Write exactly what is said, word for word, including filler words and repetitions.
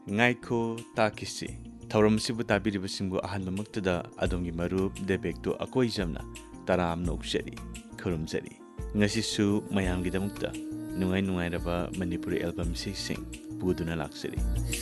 Ngaiko takisi thauram sibu tabiribasingbu ahanbamuktada adongi marup debekto akoijamna taram nokjari khurumjari ngasisu mayamgidamukta nungai nungai raba manipuri album sing puduna laksari.